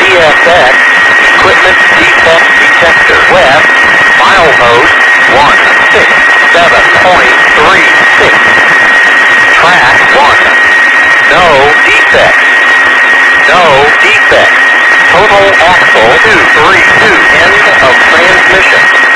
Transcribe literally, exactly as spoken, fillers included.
F X, equipment defect detector. Web, milepost one six seven point three six. Track one. No defects. No defects. Total axle two three two. End of transmission.